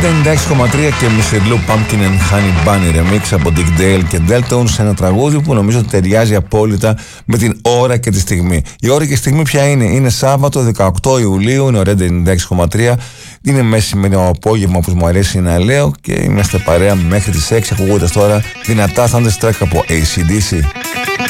96,3 και Mr. Lou Pumpkin and Honey Bunny remix από Dick Dale και Deltones, ένα τραγούδι που νομίζω ότι ταιριάζει απόλυτα με την ώρα και τη στιγμή. Η ώρα και η στιγμή ποια είναι? Είναι Σάββατο 18 Ιουλίου, είναι ωραία 96,3, είναι μεσημερινό απόγευμα όπως μου αρέσει να λέω και είμαστε παρέα μέχρι τις 6. Ακούγοντας τώρα δυνατά Thunderstruck από AC/DC.